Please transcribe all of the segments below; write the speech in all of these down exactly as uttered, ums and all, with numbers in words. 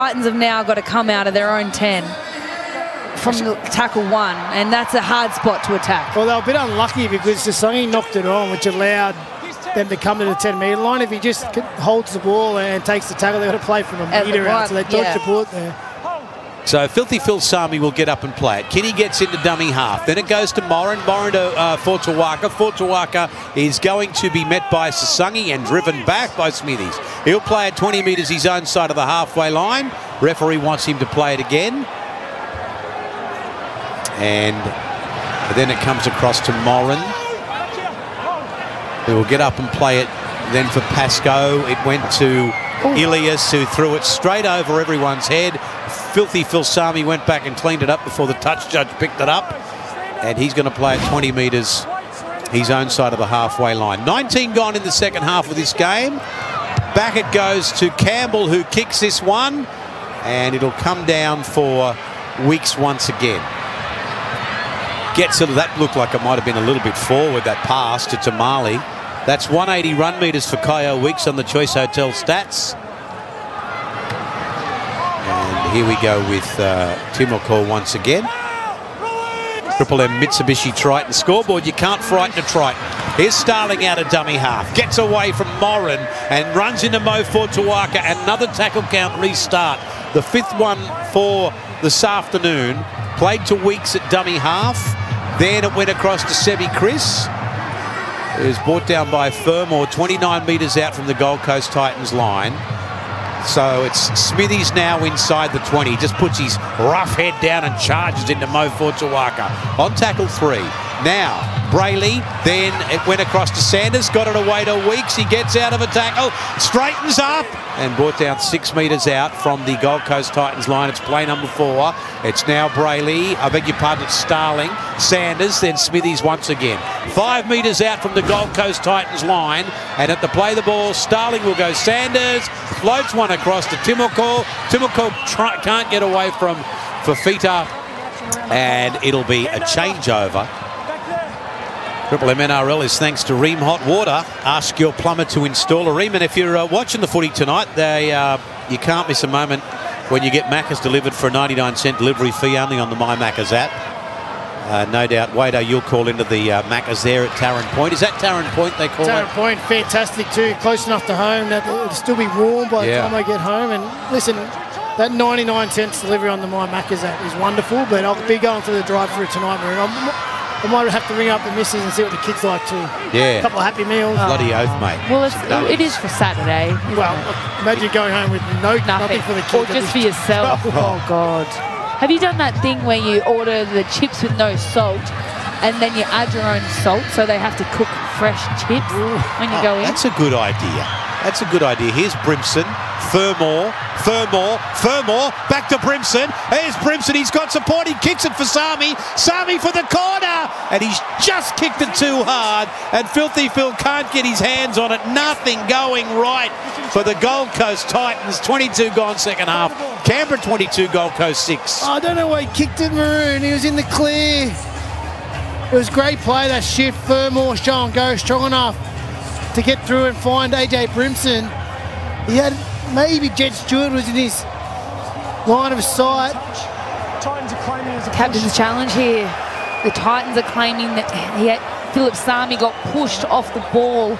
Titans have now got to come out of their own ten from the tackle one, and that's a hard spot to attack. Well, they were a bit unlucky because Sasagi knocked it on, which allowed them to come to the ten metre line. If he just holds the ball and takes the tackle, they've got to play from a metre out, so they dodged yeah. the bullet there. So Filthy Phil Sami will get up and play it. Kinney gets into dummy half. Then it goes to Moran. Moran to uh, Fortuaka. Fortuaka is going to be met by Sasagi and driven back by Smithies. He'll play at twenty metres his own side of the halfway line. Referee wants him to play it again. And then it comes across to Moran, who will get up and play it then for Pascoe. It went to Ilias, who threw it straight over everyone's head. Filthy Phil Sami went back and cleaned it up before the touch judge picked it up. And he's going to play at twenty metres his own side of the halfway line. nineteen gone in the second half of this game. Back it goes to Campbell, who kicks this one. And it'll come down for Weeks once again. Gets it, that looked like it might have been a little bit forward, that pass to Tamale. That's one eighty run metres for Kyo Weeks on the Choice Hotel stats. And here we go with uh, Timoko once again. Triple M Mitsubishi Triton scoreboard. You can't frighten a Triton. Here's Starling out of dummy half. Gets away from Moran and runs into Mo Fortuaka. Another tackle count restart. The fifth one for this afternoon. Played to Weeks at dummy half. Then it went across to Sebi Chris. It was brought down by Fermor, twenty-nine metres out from the Gold Coast Titans line. So it's Smithies now inside the twenty. Just puts his rough head down and charges into Mo Fortuaka. On tackle three. Now, Brayley, then it went across to Sanders, got it away to Weeks. He gets out of a tackle, straightens up, and brought down six metres out from the Gold Coast Titans line. It's play number four. It's now Brayley, I beg your pardon, it's Starling, Sanders, then Smithies once again. Five metres out from the Gold Coast Titans line, and at the play the ball, Starling will go Sanders, floats one across to Timoko. Timoko can't get away from Fafita, and it'll be a changeover. Triple M N R L is thanks to Ream Hot Water. Ask your plumber to install a Ream. And if you're uh, watching the footy tonight, they uh, you can't miss a moment when you get Macca's delivered for a ninety-nine cent delivery fee only on the My Macca's app. Uh, no doubt, Wado, you'll call into the uh, Macca's there at Tarrant Point. Is that Tarrant Point they call Tarrant it? Point, fantastic too. Close enough to home that it'll still be warm by the yeah. time I get home. And listen, that ninety-nine cents delivery on the My Macca's app is wonderful, but I'll be going to the drive-through tonight, Maroon. I'm, I might have to ring up the missus and see what the kids like too. Yeah. A couple of happy meals. Bloody oath, mate. Well, it's, it is for Saturday. Well, imagine going home with no nothing, nothing for the kids. Or just for yourself. Oh, God. Have you done that thing where you order the chips with no salt and then you add your own salt so they have to cook fresh chips Ooh. when you oh, go in? That's a good idea. That's a good idea. Here's Brimson, Fermor, Fermor, Fermor, back to Brimson. Here's Brimson, he's got support, he kicks it for Sami. Sami for the corner, and he's just kicked it too hard, and Filthy Phil can't get his hands on it. Nothing going right for the Gold Coast Titans. twenty-two gone second half. Canberra twenty-two, Gold Coast six. I don't know why he kicked it, Maroon. He was in the clear. It was great play, that shift. Fermor showing go strong enough to get through and find A J Brimson. He had maybe Jed Stewart was in his line of sight. Captain's challenge here. The Titans are claiming that he had, Philip Sami got pushed off the ball.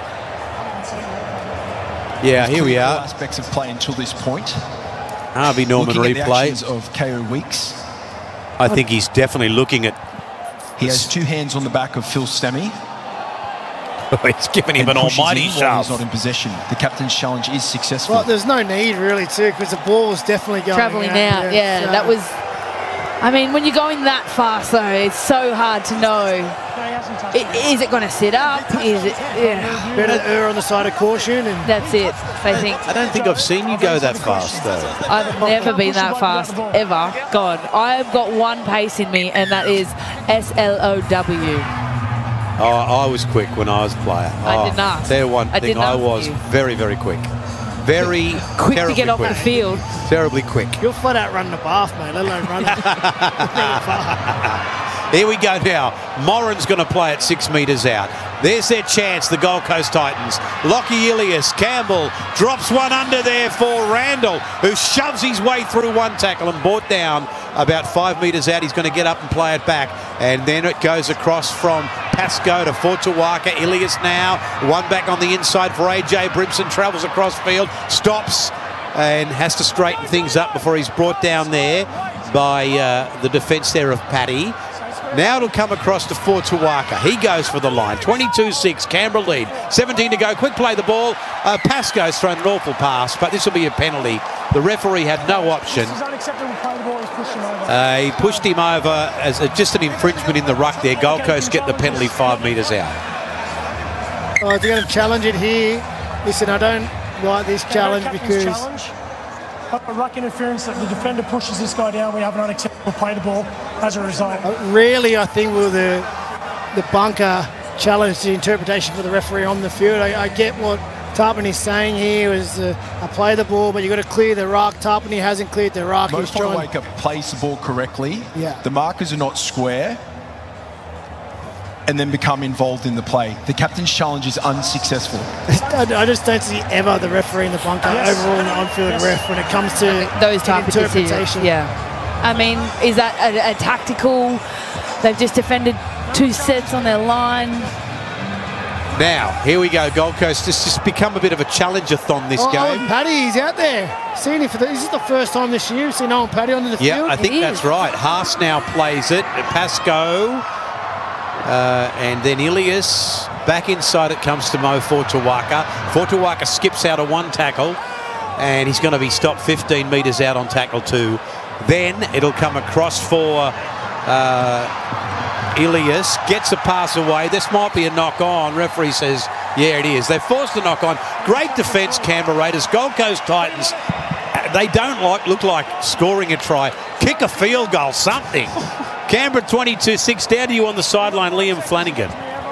Yeah, here we are. Aspects of play until this point. Harvey Norman looking replay at the of Kyo Weeks. I think he's definitely looking at. He has two hands on the back of Phil Sami. It's given him and an almighty shove. shove. He's not in possession. The captain's challenge is successful. Well, there's no need really too, because the ball was definitely going Travelling out. out, yeah, so. that was. I mean, when you're going that fast though, it's so hard to know. Is it going to sit up? Is it? Yeah. Better err on the side of caution, and that's it. I think. I don't think I've seen you go that fast though. I've never been that fast ever. God, I've got one pace in me, and that is S L O W. Oh, I was quick when I was a player. I oh, did not. There one I thing, I was you. very, very quick. Very quick to get off quick. the field. Terribly quick. You're flat out running a bath, mate, let alone running. Here we go now. Moran's going to play it six metres out. There's their chance, the Gold Coast Titans. Lockie Ilias, Campbell drops one under there for Randall, who shoves his way through one tackle and brought down about five metres out. He's going to get up and play it back. And then it goes across from Pascoe to Fortuaka. Ilias now, one back on the inside for A J Brimson, travels across field, stops and has to straighten things up before he's brought down there by uh, the defence there of Paddy. Now it'll come across to Fortuaka. He goes for the line. twenty-two six, Canberra lead. seventeen to go. Quick play the ball. Uh, Pascoe's thrown an awful pass, but this will be a penalty. The referee had no option. Uh, he pushed him over as a, just an infringement in the ruck there. Gold Coast get the penalty five metres out. Oh, they're going to challenge it here. Listen, I don't like this challenge because... A ruck interference that the defender pushes this guy down. We have an unacceptable play the ball as a result. Uh, really, I think will the the bunker challenge the interpretation for the referee on the field. I, I get what Tarpany is saying here is uh, I play the ball, but you've got to clear the ruck. Tarpany hasn't cleared the ruck. Mo He's trying... Fotuwaka plays the ball correctly. Yeah. The markers are not square and then become involved in the play. The captain's challenge is unsuccessful. I just don't see ever the referee in the bunker yes. overall in the on-field yes. ref when it comes to those type of interpretation. decisions. Yeah. I mean, is that a, a tactical? They've just defended two sets on their line. Now, here we go. Gold Coast has just become a bit of a challenger-thon this oh, game. Owen Paddy, he's out there. Seen it for the, this is the first time this year we've seen Owen Paddy on the yeah, field. Yeah, I think it that's is. right. Haas now plays it. Pascoe. Uh, and then Ilias, back inside it comes to Mo Fortuaka. Fortuaka skips out of one tackle and he's going to be stopped fifteen metres out on tackle two. Then it'll come across for uh, Ilias, gets a pass away. This might be a knock on. Referee says, yeah, it is. They've forced the knock on. Great defence, Canberra Raiders. Gold Coast Titans, they don't like look like scoring a try. Kick a field goal, something. Canberra twenty-two six, down to you on the sideline, Liam Flanagan.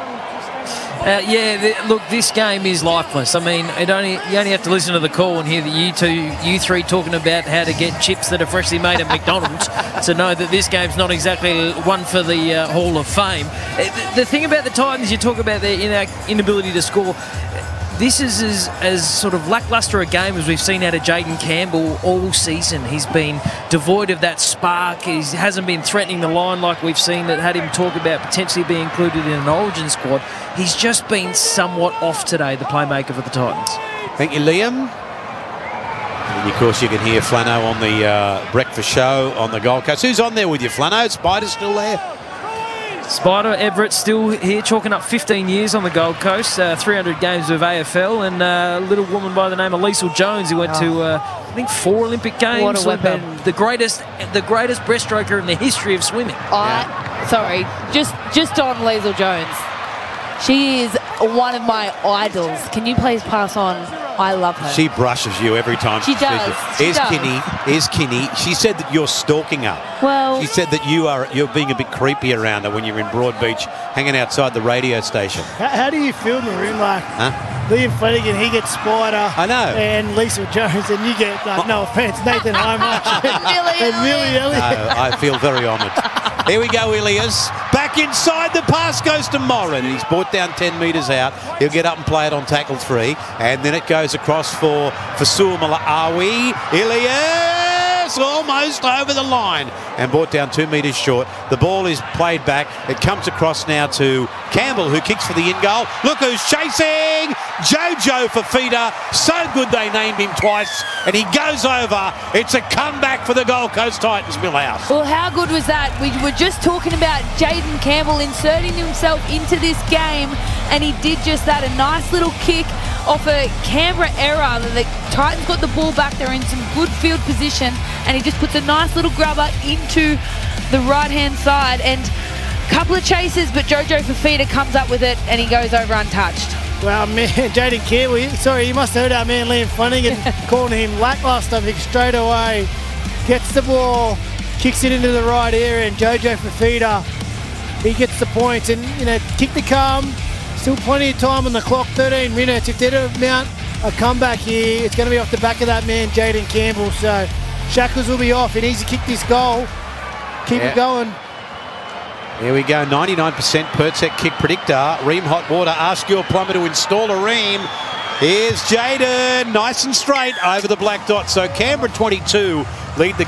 Uh, yeah, the, look, this game is lifeless. I mean, it only you only have to listen to the call and hear that you two, you three talking about how to get chips that are freshly made at McDonald's to know that this game's not exactly one for the uh, Hall of Fame. Uh, the, the thing about the Titans, you talk about their inability to score. This is as, as sort of lacklustre a game as we've seen out of Jaden Campbell all season. He's been devoid of that spark. He hasn't been threatening the line like we've seen that had him talk about potentially being included in an Origin squad. He's just been somewhat off today, the playmaker for the Titans. Thank you, Liam. And of course, you can hear Flano on the uh, breakfast show on the Gold Coast. Who's on there with you, Flano? Spider's still there? Spider Everett still here, chalking up fifteen years on the Gold Coast, uh, three hundred games with A F L, and uh, a little woman by the name of Liesl Jones, who went oh. to, uh, I think, four Olympic Games. What a weapon. Uh, the greatest the greatest breaststroker in the history of swimming. I, yeah. Sorry, just, just on Liesl Jones. She is one of my idols. Can you please pass on? I love her. She brushes you every time she, she does. speaks. She Here's does. Kinney. Here's Kinney. She said that you're stalking her. Well, she said that you are you're being a bit creepy around her when you're in Broadbeach, hanging outside the radio station. How, how do you feel, Maroon? Like huh? Liam Flanagan, he gets Spider. I know. And Liesl Jones, and you get, like, no offence, Nathan Hindmarch and Millie Elliott. No, I feel very honoured. Here we go, Ilias. Back inside, the pass goes to Moran. He's brought down ten metres out. He'll get up and play it on tackle three. And then it goes across for Fasua Malaawi. Ilias almost over the line and brought down two metres short. The ball is played back. It comes across now to Campbell, who kicks for the in-goal. Look who's chasing! Jojo Fafita. So good they named him twice. And he goes over. It's a comeback for the Gold Coast Titans, Millhouse. Well, how good was that? We were just talking about Jaden Campbell inserting himself into this game, and he did just that. A nice little kick off a Canberra error. The Titans got the ball back. They're in some good field position, and he just puts a nice little grubber into the right-hand side. And a couple of chases, but Jojo Fafita comes up with it, and he goes over untouched. Well, man, Jaden Campbell, sorry, you must have heard our man Liam Flanagan calling him lacklustre because straight away gets the ball, kicks it into the right area, and Jojo Fafita, he gets the points. And, you know, kick to come, still plenty of time on the clock, thirteen minutes. If they're to mount a comeback here, it's going to be off the back of that man, Jaden Campbell. So shackles will be off. He needs to kick this goal, keep yeah. it going. Here we go, ninety-nine percent Pertec kick predictor. Ream Hot Water, ask your plumber to install a Ream. Here's Jayden, nice and straight over the black dot. So Canberra twenty-two lead the